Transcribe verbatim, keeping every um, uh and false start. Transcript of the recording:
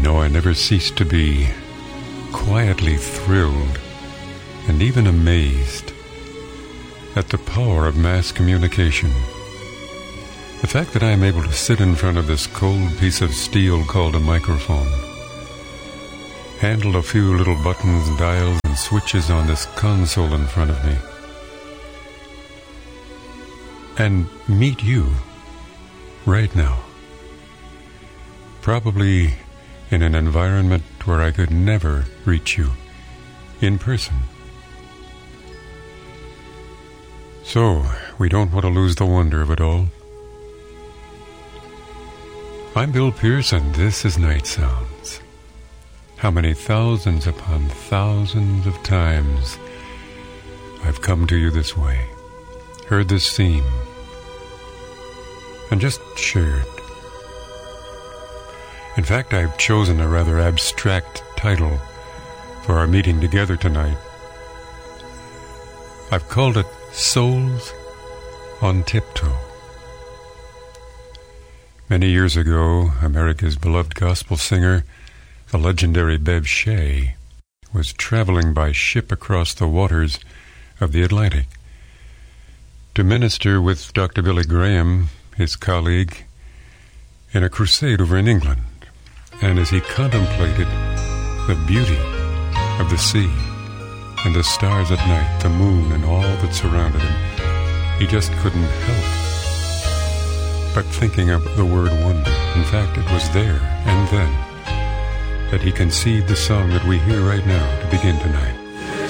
know, I never ceased to be quietly thrilled and even amazed at the power of mass communication. The fact that I am able to sit in front of this cold piece of steel called a microphone, handle a few little buttons, dials, and switches on this console in front of me, and meet you right now, probably in an environment where I could never reach you in person. So, we don't want to lose the wonder of it all. I'm Bill Pierce, and this is Night Sounds. How many thousands upon thousands of times I've come to you this way, heard this theme, and just shared. In fact, I've chosen a rather abstract title for our meeting together tonight. I've called it Souls on Tiptoe. Many years ago, America's beloved gospel singer, the legendary Bev Shea, was traveling by ship across the waters of the Atlantic to minister with Doctor Billy Graham, his colleague, in a crusade over in England. And as he contemplated the beauty of the sea and the stars at night, the moon and all that surrounded him, he just couldn't help but thinking of the word wonder. In fact, it was there and then that he conceived the song that we hear right now to begin tonight.